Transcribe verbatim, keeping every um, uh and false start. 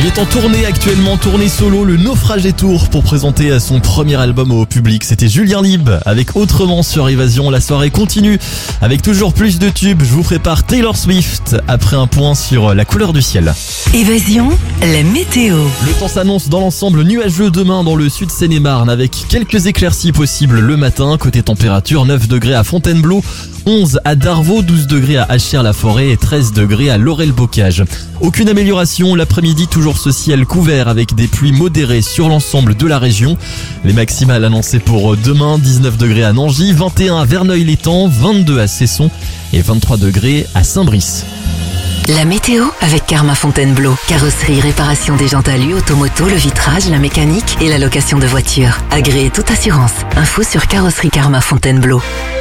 est en tournée actuellement, tournée solo, le Naufrage des Tours pour présenter son premier album au public. C'était Julien Lieb avec Autrement sur Évasion. La soirée continue avec toujours plus de tubes. Je vous prépare Taylor Swift après un point sur la couleur du ciel. Évasion, la météo. Le temps s'annonce dans l'ensemble nuageux demain dans le sud Seine-et-Marne avec quelques éclaircies possibles le matin. Côté température, neuf degrés à Fontainebleau, onze à Darvaux, douze degrés à Achères-la-Forêt et treize degrés à Laurel-Bocage. Aucune amélioration, l'après-midi toujours ce ciel couvert avec des pluies modérées sur l'ensemble de la région. Les maximales annoncées pour demain, dix-neuf degrés à Nangy, vingt et un à Verneuil-l'Étang, vingt-deux à Cesson et vingt-trois degrés à Saint-Brice. La météo avec Karma Fontainebleau. Carrosserie, réparation des jantes alu, automoto, le vitrage, la mécanique et la location de voitures. Agréez toute assurance. Info sur carrosserie Karma Fontainebleau.